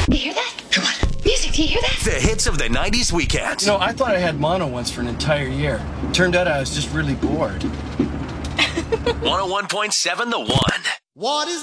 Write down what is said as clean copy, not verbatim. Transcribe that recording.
You hear that? Come on. Music, do you hear that? The hits of the 90s weekend. You know, I thought I had mono once for an entire year. Turned out I was just really bored. 101.7 The One. What is